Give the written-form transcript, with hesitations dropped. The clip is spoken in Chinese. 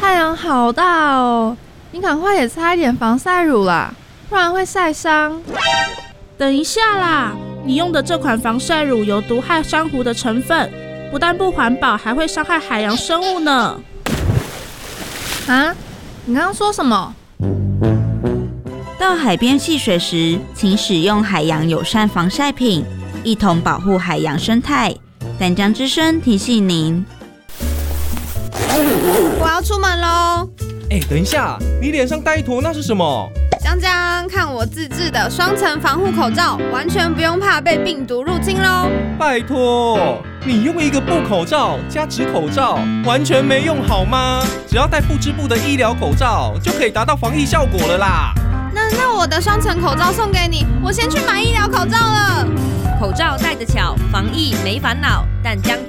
太阳好大哦，你赶快也擦一点防晒乳啦，不然会晒伤。 等一下啦，你用的这款防晒乳有毒害珊瑚的成分，不但不环保，还会伤害海洋生物呢。 啊？你刚刚说什么？ 到海边戏水时，请使用海洋友善防晒品，一同保护海洋生态。淡江之声提醒您。 我要出门喽！ 等一下，你脸上带一坨那是什么？ 江江，看我自制的双层防护口罩，完全不用怕被病毒入侵喽！ 拜托，你用一个布口罩加纸口罩，完全没用好吗？只要戴不织布的医疗口罩，就可以达到防疫效果了啦。 那我的双层口罩送给你，我先去买医疗口罩了。 口罩戴得巧，防疫没烦恼。淡江